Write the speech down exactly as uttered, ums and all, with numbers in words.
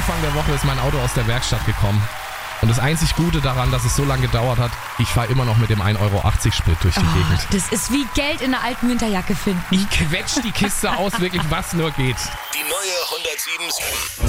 Anfang der Woche ist mein Auto aus der Werkstatt gekommen. Und das einzig Gute daran, dass es so lange gedauert hat, ich fahre immer noch mit dem ein Euro achtzig Sprit durch die Oh, Gegend. das ist wie Geld in einer alten Winterjacke finden. Ich quetsch die Kiste aus, wirklich was nur geht. Die neue hundertsieben Komma sieben.